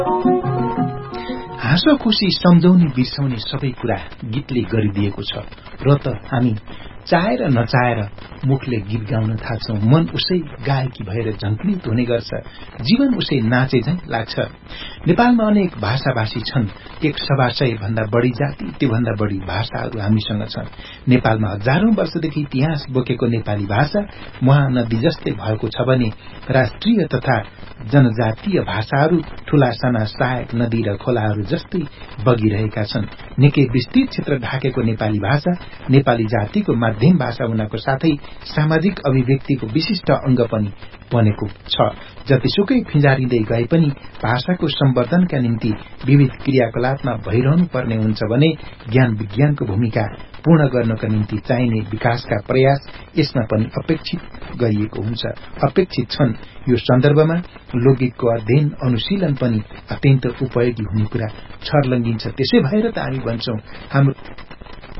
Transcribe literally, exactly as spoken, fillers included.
हाँसो खुसी सम्झाउने बिर्साउने सबै कुरा गीतले गरिदिएको छ र त हामी चाहेर नचाहेर मुखले गीत गाउन थाल्छौं। मन उसै गायकी भएर झङ्कृत हुने गर्छ, जीवन उसै नाचे झैं लाग्छ। नेपालमा अनेक भाषाभाषी छन्, एक सवा सय भन्दा बढ़ी जाति, त्योभन्दा बढ़ी भाषाहरू हामीसँग छन्। नेपालमा हजारौं वर्षदेखि इतिहास बोकेको नेपाली भाषा महानदी जस्तै भएको छ भने राष्ट्रिय तथा जनजातीय भाषाहरू ठूला साना सहायक नदी र खोलाहरू जस्तै बगिरहेका छन्। निकै विस्तृत क्षेत्र ढाकेको नेपाली भाषा नेपाली जातिको माध्यम भाषा हुनको साथै सामाजिक अभिव्यक्तिको विशिष्ट अंग पनि बनेको छ। जतिसुकै फिंजारिँदै गए पनि भाषाको सम्वर्धनका निम्ति विविध क्रियाकलापमा भइरहनु पर्ने हुन्छ भने ज्ञान विज्ञानको भूमिका पूर्ण गर्नका निम्ति चाहिने विकासका प्रयास यसमा पनि अपेक्षित गरिएको हुन्छ अपेक्षित छन्। यो सन्दर्भमा लोकगीतको अध्ययन अनुशीलन पनि अत्यन्त उपयोगी हुने कुरा छर्लङ्गिन्छ। त्यसै भएर त हामी भन्छौं हाम्रो